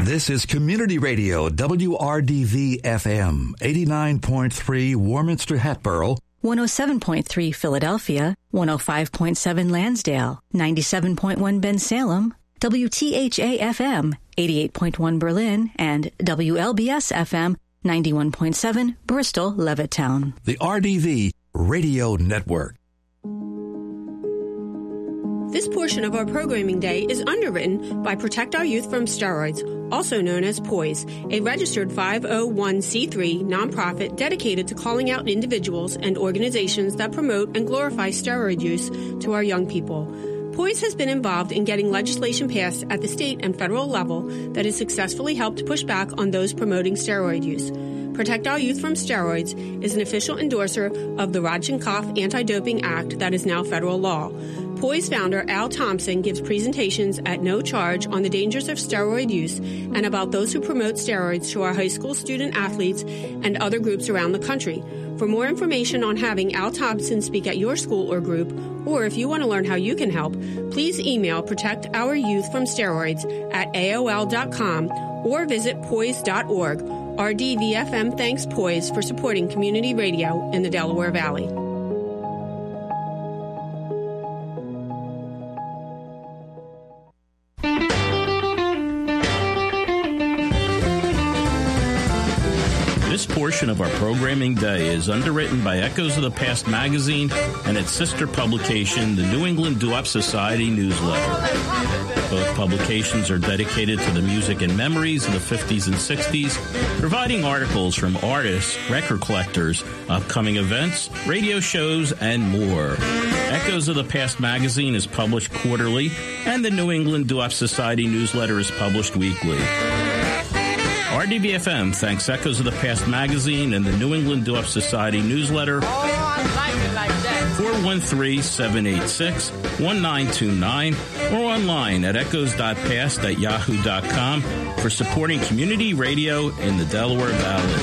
This is Community Radio, WRDV-FM, 89.3 Warminster Hatboro, 107.3 Philadelphia, 105.7 Lansdale, 97.1 Bensalem, WTHA-FM, 88.1 Berlin, and WLBS-FM, 91.7 Bristol, Levittown. the RDV Radio Network. This portion of our programming day is underwritten by Protect Our Youth from Steroids, also known as POISE, a registered 501c3 nonprofit dedicated to calling out individuals and organizations that promote and glorify steroid use to our young people. POISE has been involved in getting legislation passed at the state and federal level that has successfully helped push back on those promoting steroid use. Protect Our Youth from Steroids is an official endorser of the Rodchenkopf Anti-Doping Act that is now federal law. POISE founder Al Thompson gives presentations at no charge on the dangers of steroid use and about those who promote steroids to our high school student athletes and other groups around the country. For more information on having Al Thompson speak at your school or group, or if you want to learn how you can help, please email protectouryouthfromsteroids at AOL.com or visit poise.org. RDVFM thanks POISE for supporting community radio in the Delaware Valley. This portion of our programming day is underwritten by Echoes of the Past magazine and its sister publication, the New England Doo-Wop Society newsletter. Both publications are dedicated to the music and memories of the 50s and 60s, providing articles from artists, record collectors, upcoming events, radio shows, and more. Echoes of the Past magazine is published quarterly, and the New England Doo-Wop Society newsletter is published weekly. RDVFM thanks Echoes of the Past magazine and the New England Doo-Wop Society newsletter. 413-786-1929 or online at echoes.past@yahoo.com for supporting community radio in the Delaware Valley.